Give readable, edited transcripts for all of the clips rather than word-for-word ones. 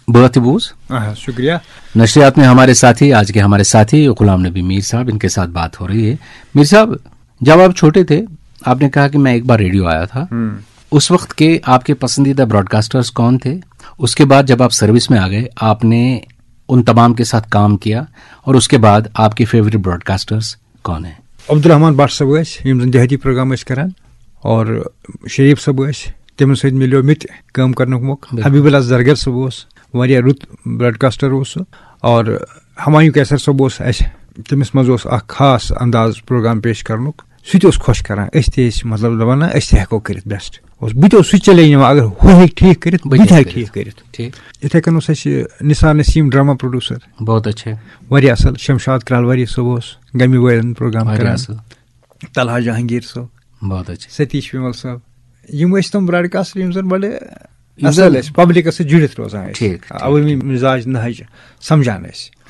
बहुत ही बूझ शुक्रिया। नशरियात में हमारे साथी गुलाम नबी मीर साहब, इनके साथ बात हो रही है। मीर साहब, जब आप छोटे थे आपने कहा कि मैं एक बार रेडियो आया था, उस वक्त के आपके पसंदीदा ब्रॉडकास्टर्स कौन थे? उसके बाद जब आप सर्विस में आ गए आपने उन तमाम के साथ काम किया, और उसके बाद आपके फेवरेट ब्रॉडकास्टर्स कौन है? अब्दुल रहमान भट्ट साहब यम देहाती प्रोग्राम करान, और शरीफ साहब तम सत मिलो मित काम करने मौका। हबीबुल्लाह जरगर साहब वारिया रुत ब्रॉडकास्टर और हमायूं कैसर साहब तमिस मज खास अंदाज प्रोग्राम पेश कर सह खुश करान। मतलब दपान हेको कर बेस्ट बह सह चले अगर हु ठीक कर ठीक कर। इथे कन निसार नसीम ड्रामा प्रोड्यूसर बहुत अच्छे, वारिया असल। शमशाद क्रालवारी साहब गमी वायन प्रोग्राम करान। तलहा जहांगीर साहब बहुत अच्छे, सतीश विमल साहब यम तम ब्रॉडकास्टर यम जन बड़े असल पब्लिक से जुड़ित रोजान, अवमी मिजाज नहज समझान।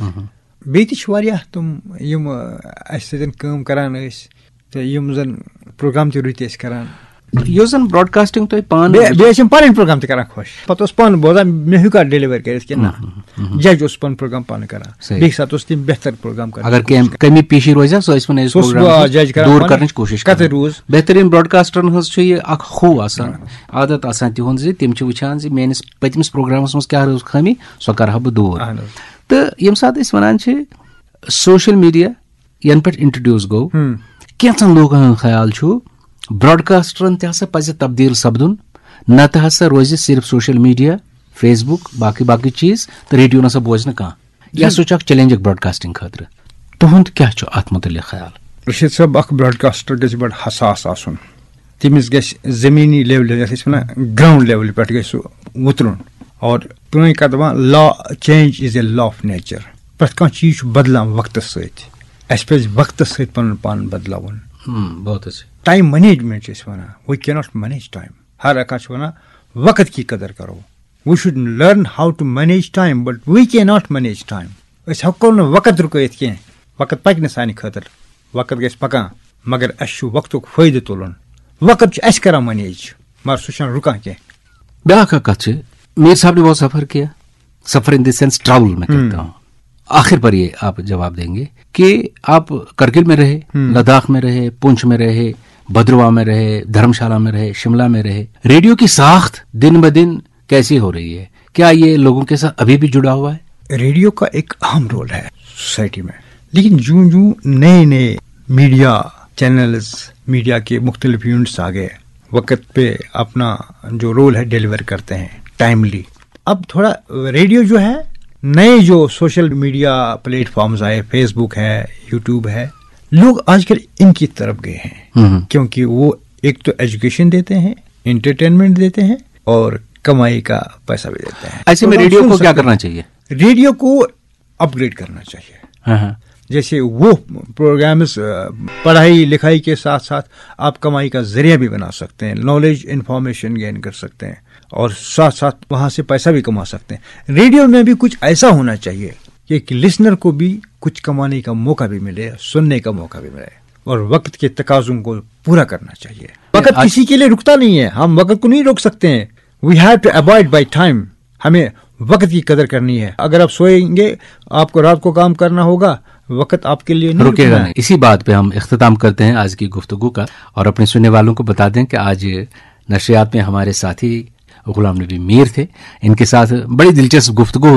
बेह तम यम सतन काम करान तो यम जन प्रोग्राम ते रुत करान। यह जन ब्रॉडकास्टिंग तो पान पन प्रोग्राम ते करान खुश, पत पान बोजान मे हूँ डिलीवर कर जज पन प्रोग्राम पान करान। बेस तम बेहतर प्रोग्राम कर, अगर कमी पेशी रोज जज दूर करने कोशिश कर रोज। बेहतरीन ब्रॉडकास्टरन खो आदत तिहद तम वुचान मेस पतमिस प्रोग्रामस मज क्या खमी सो कर बह दूर। तो यम सात वन सोशल मीडिया यन पे इंट्रोड्यूस गो कैंचन लोगन ख्याल ब्रॉडकास्टरन तसा पज तब्दील सपदुन, न हसा रोज सिर्फ सोशल मीडिया फेसबुक बाकी चीज तो रेडियो नसा बोजन कह। यह सो चैलेंज ब्रॉडकास्टिंग खतर तुहद क्या अत मुतलिक ख्याल? रशीद साहब ब्रॉडकास्टर गज बड़ हसास आसन, तमिस गस जमीनी लेवल ग्राउंड लेवल पे उतरुन। और पुन Kadma law change is a law of nature. प्रत कह चीज बदलान वक्त पे वक्त पन पान बदलावन। बहुत अच्छे। Time management one we can not manage time. Her Aka one वक्त की कदर करो। We should learn how to manage time but we can not manage time. हेको न वक्त रुकत कह, वक्त पक न सान खतर, वक्त गस पकान मगर वक्त फायदे तुलन। वक्त कर मैनेज मगर सह रुकान कह। ब्या कत मीर साहब ने बहुत सफर किया, सफर इन द सेंस ट्रैवल में कहता हूँ। आखिर पर ये आप जवाब देंगे कि आप करगिल में रहे, लद्दाख में रहे, पुंछ में रहे, भद्रवाह में रहे, धर्मशाला में रहे, शिमला में रहे। रेडियो की साख्त दिन ब दिन कैसी हो रही है? क्या ये लोगों के साथ अभी भी जुड़ा हुआ है? रेडियो का एक अहम रोल है सोसाइटी में, लेकिन जूं जूं नए नए मीडिया चैनल्स, मीडिया के मुख्तलिफ यूनिट्स आ गए, वक्त पे अपना जो रोल है डिलीवर करते हैं टाइमली। अब थोड़ा रेडियो जो है, नए जो सोशल मीडिया प्लेटफॉर्म्स आए, फेसबुक है, यूट्यूब है, लोग आजकल इनकी तरफ गए हैं क्योंकि वो एक तो एजुकेशन देते हैं, एंटरटेनमेंट देते हैं और कमाई का पैसा भी देते हैं। ऐसे में रेडियो को क्या करना चाहिए? रेडियो को अपग्रेड करना चाहिए। जैसे वो प्रोग्राम्स पढ़ाई लिखाई के साथ साथ आप कमाई का जरिया भी बना सकते हैं, नॉलेज इंफॉर्मेशन गेन कर सकते हैं और साथ साथ वहां से पैसा भी कमा सकते हैं। रेडियो में भी कुछ ऐसा होना चाहिए कि लिसनर को भी कुछ कमाने का मौका भी मिले, सुनने का मौका भी मिले और वक्त के तकाज़ों को पूरा करना चाहिए। वक्त किसी के लिए रुकता नहीं है, हम वक्त को नहीं रोक सकते हैं। We have to avoid by time. हमें वक्त की कदर करनी है। अगर आप सोएंगे, आपको रात को काम करना होगा, वक्त आपके लिए नहीं रुकेगा नहीं। इसी बात पे हम इख्तिताम करते हैं आज की गुफ्तगू का और अपने सुनने वालों को बता दें कि आज नशरियात में हमारे साथी गुलाम नबी मीर थे। इनके साथ बड़ी दिलचस्प गुफ्तगू